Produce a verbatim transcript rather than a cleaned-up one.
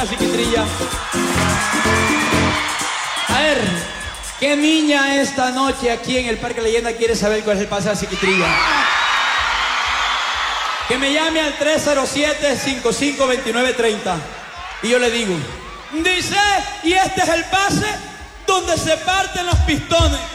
la Chiquitrilla. A ver, ¿qué niña esta noche aquí en el Parque Leyenda quiere saber cuál es el pase de la Chiquitrilla? Que me llame al tres cero siete, cinco cinco dos nueve tres cero y yo le digo. Dice, y este es el pase donde se parten los pistones.